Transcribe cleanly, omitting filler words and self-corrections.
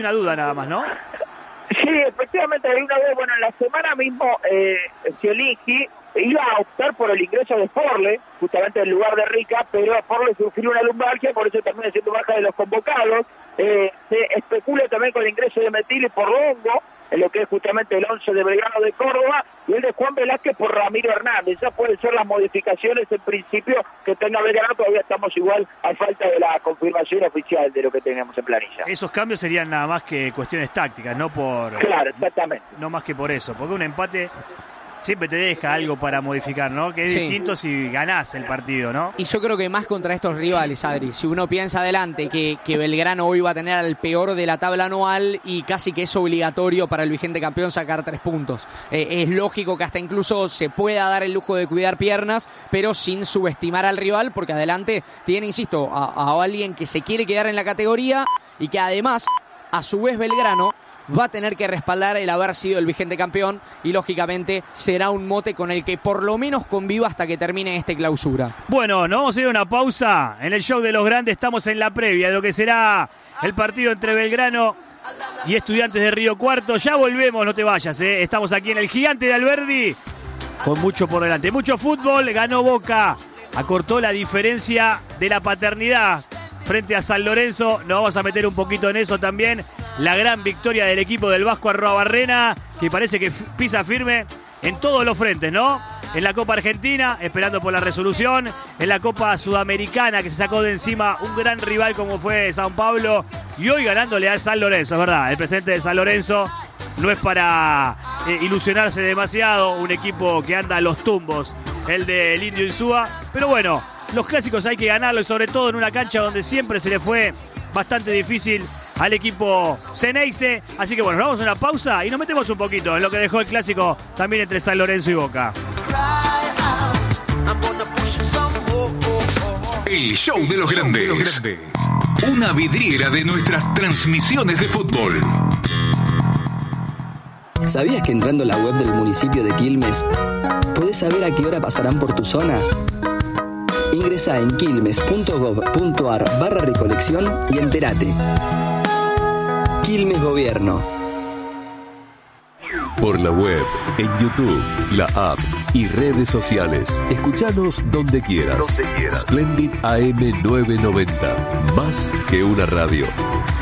Una duda nada más, ¿no? Sí, efectivamente hay una duda. Bueno, en la semana mismo Zielinski iba a optar por el ingreso de Forle, justamente en lugar de Rica, pero Forle sufrió una lumbalgia, por eso también siendo baja de los convocados. Se especula también con el ingreso de Metilli por Longo, en lo que es justamente el 11 de Belgrano de Córdoba, y el de Juan Velázquez por Ramiro Hernández. Ya pueden ser las modificaciones en principio que tenga Belgrano, todavía estamos igual a falta de la confirmación oficial de lo que tenemos en planilla. Esos cambios serían nada más que cuestiones tácticas, no por... Claro, exactamente. No más que por eso, porque un empate siempre te deja algo para modificar, ¿no? Que es distinto si ganás el partido, ¿no? Y yo creo que más contra estos rivales, Adri. Si uno piensa adelante que Belgrano hoy va a tener al peor de la tabla anual y casi que es obligatorio para el vigente campeón sacar 3 puntos. Es lógico que hasta incluso se pueda dar el lujo de cuidar piernas, pero sin subestimar al rival, porque adelante tiene, insisto, a alguien que se quiere quedar en la categoría y que además, a su vez, Belgrano va a tener que respaldar el haber sido el vigente campeón y lógicamente será un mote con el que por lo menos conviva hasta que termine este clausura. Bueno, nos vamos a ir a una pausa. En el show de los grandes estamos en la previa de lo que será el partido entre Belgrano y Estudiantes de Río Cuarto. Ya volvemos, no te vayas, ¿eh? Estamos aquí en el Gigante de Alberdi con mucho por delante. Mucho fútbol, ganó Boca, acortó la diferencia de la paternidad frente a San Lorenzo. Nos vamos a meter un poquito en eso también. La gran victoria del equipo del Vasco Arruabarrena, que parece que pisa firme en todos los frentes, ¿no? En la Copa Argentina, esperando por la resolución. En la Copa Sudamericana, que se sacó de encima un gran rival como fue San Pablo. Y hoy ganándole a San Lorenzo, es verdad. El presente de San Lorenzo no es para ilusionarse demasiado. Un equipo que anda a los tumbos, el del Indio Insúa. Pero bueno, los clásicos hay que ganarlos, sobre todo en una cancha donde siempre se le fue bastante difícil al equipo Ceneice. Así que bueno, nos vamos a una pausa y nos metemos un poquito en lo que dejó el clásico también entre San Lorenzo y Boca. El show de los grandes. Una vidriera de nuestras transmisiones de fútbol. ¿Sabías que entrando a la web del municipio de Quilmes podés saber a qué hora pasarán por tu zona? Ingresá en quilmes.gov.ar/recolección y entérate. Quilmes Gobierno. Por la web, en YouTube, la app y redes sociales. Escuchanos donde quieras. Splendid AM 990. Más que una radio.